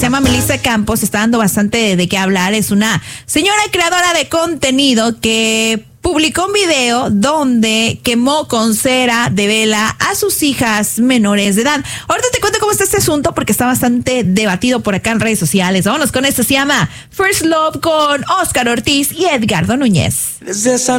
se llama Melissa Campos, está dando bastante de qué hablar. Es una señora creadora de contenido que publicó un video donde quemó con cera de vela a sus hijas menores de edad. Ahorita te cuento cómo está este asunto porque está bastante debatido por acá en redes sociales. Vámonos con esto, se llama First Love con Oscar Ortiz y Edgardo Núñez. Desde esa